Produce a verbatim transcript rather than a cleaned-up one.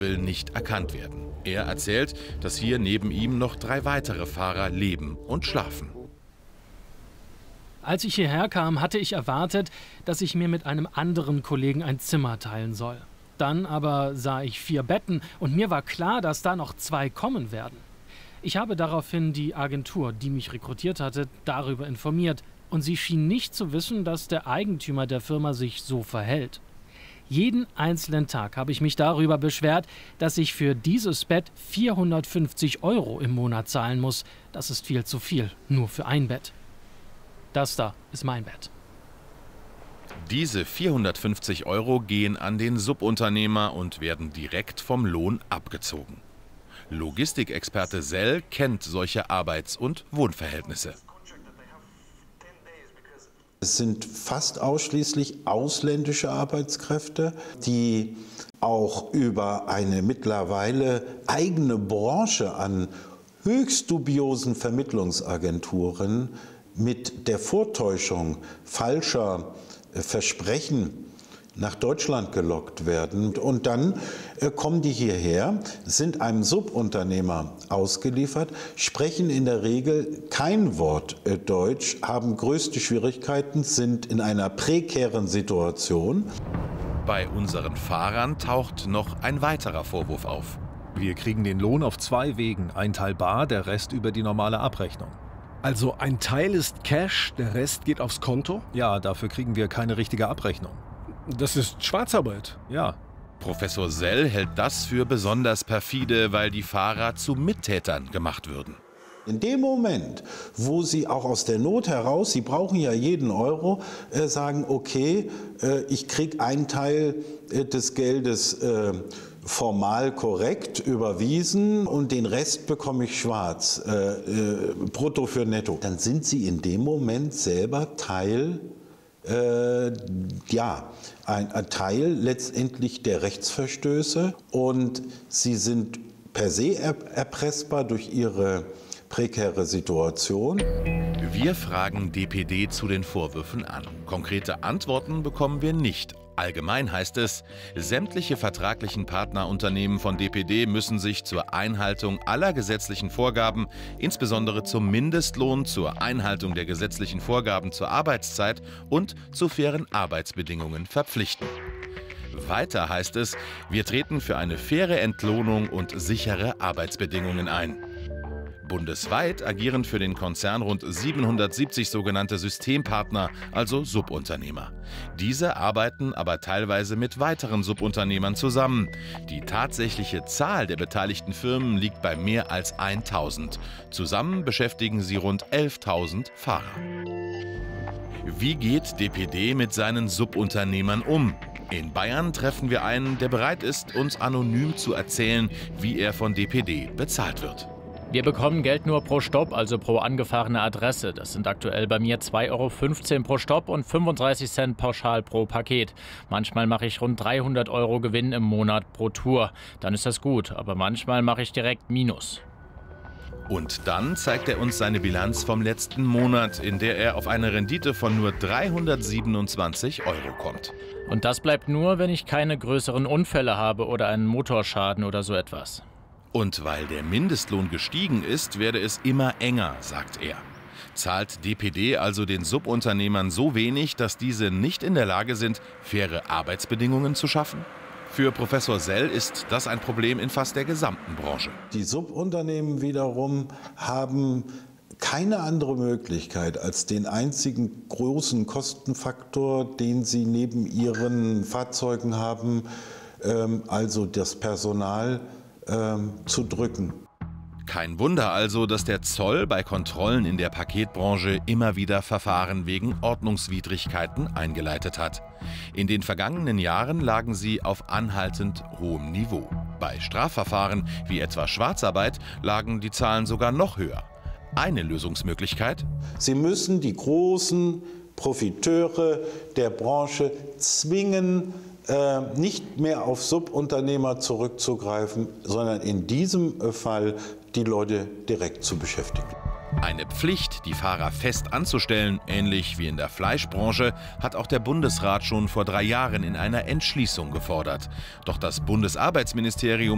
will nicht erkannt werden. Er erzählt, dass hier neben ihm noch drei weitere Fahrer leben und schlafen. Als ich hierher kam, hatte ich erwartet, dass ich mir mit einem anderen Kollegen ein Zimmer teilen soll. Dann aber sah ich vier Betten und mir war klar, dass da noch zwei kommen werden. Ich habe daraufhin die Agentur, die mich rekrutiert hatte, darüber informiert. Und sie schien nicht zu wissen, dass der Eigentümer der Firma sich so verhält. Jeden einzelnen Tag habe ich mich darüber beschwert, dass ich für dieses Bett vierhundertfünfzig Euro im Monat zahlen muss. Das ist viel zu viel, nur für ein Bett. Das da ist mein Bett. Diese vierhundertfünfzig Euro gehen an den Subunternehmer und werden direkt vom Lohn abgezogen. Logistikexperte Sell kennt solche Arbeits- und Wohnverhältnisse. Es sind fast ausschließlich ausländische Arbeitskräfte, die auch über eine mittlerweile eigene Branche an höchst dubiosen Vermittlungsagenturen mit der Vortäuschung falscher Versprechen nach Deutschland gelockt werden. Und dann äh, kommen die hierher, sind einem Subunternehmer ausgeliefert, sprechen in der Regel kein Wort äh, Deutsch, haben größte Schwierigkeiten, sind in einer prekären Situation. Bei unseren Fahrern taucht noch ein weiterer Vorwurf auf. Wir kriegen den Lohn auf zwei Wegen. Ein Teil bar, der Rest über die normale Abrechnung. Also ein Teil ist Cash, der Rest geht aufs Konto? Ja, dafür kriegen wir keine richtige Abrechnung. Das ist Schwarzarbeit. Ja. Professor Sell hält das für besonders perfide, weil die Fahrer zu Mittätern gemacht würden. In dem Moment, wo Sie auch aus der Not heraus, Sie brauchen ja jeden Euro, äh, sagen, okay, äh, ich kriege einen Teil äh, des Geldes äh, formal korrekt überwiesen und den Rest bekomme ich schwarz, äh, äh, brutto für netto. Dann sind Sie in dem Moment selber Teil Äh, ja, ein, ein Teil letztendlich der Rechtsverstöße und sie sind per se er, erpressbar durch ihre prekäre Situation. Wir fragen D P D zu den Vorwürfen an. Konkrete Antworten bekommen wir nicht. Allgemein heißt es, sämtliche vertraglichen Partnerunternehmen von D P D müssen sich zur Einhaltung aller gesetzlichen Vorgaben, insbesondere zum Mindestlohn, zur Einhaltung der gesetzlichen Vorgaben zur Arbeitszeit und zu fairen Arbeitsbedingungen verpflichten. Weiter heißt es, wir treten für eine faire Entlohnung und sichere Arbeitsbedingungen ein. Bundesweit agieren für den Konzern rund siebenhundertsiebzig sogenannte Systempartner, also Subunternehmer. Diese arbeiten aber teilweise mit weiteren Subunternehmern zusammen. Die tatsächliche Zahl der beteiligten Firmen liegt bei mehr als tausend. Zusammen beschäftigen sie rund elftausend Fahrer. Wie geht D P D mit seinen Subunternehmern um? In Bayern treffen wir einen, der bereit ist, uns anonym zu erzählen, wie er von D P D bezahlt wird. Wir bekommen Geld nur pro Stopp, also pro angefahrene Adresse. Das sind aktuell bei mir zwei Euro fünfzehn pro Stopp und fünfunddreißig Cent pauschal pro Paket. Manchmal mache ich rund dreihundert Euro Gewinn im Monat pro Tour. Dann ist das gut, aber manchmal mache ich direkt Minus. Und dann zeigt er uns seine Bilanz vom letzten Monat, in der er auf eine Rendite von nur dreihundertsiebenundzwanzig Euro kommt. Und das bleibt nur, wenn ich keine größeren Unfälle habe oder einen Motorschaden oder so etwas. Und weil der Mindestlohn gestiegen ist, werde es immer enger, sagt er. Zahlt D P D also den Subunternehmern so wenig, dass diese nicht in der Lage sind, faire Arbeitsbedingungen zu schaffen? Für Professor Sell ist das ein Problem in fast der gesamten Branche. Die Subunternehmen wiederum haben keine andere Möglichkeit als den einzigen großen Kostenfaktor, den sie neben ihren Fahrzeugen haben, also das Personal, zu drücken. Kein Wunder also, dass der Zoll bei Kontrollen in der Paketbranche immer wieder Verfahren wegen Ordnungswidrigkeiten eingeleitet hat. In den vergangenen Jahren lagen sie auf anhaltend hohem Niveau. Bei Strafverfahren wie etwa Schwarzarbeit lagen die Zahlen sogar noch höher. Eine Lösungsmöglichkeit? Sie müssen die großen Profiteure der Branche zwingen, nicht mehr auf Subunternehmer zurückzugreifen, sondern in diesem Fall die Leute direkt zu beschäftigen. Eine Pflicht, die Fahrer fest anzustellen, ähnlich wie in der Fleischbranche, hat auch der Bundesrat schon vor drei Jahren in einer Entschließung gefordert. Doch das Bundesarbeitsministerium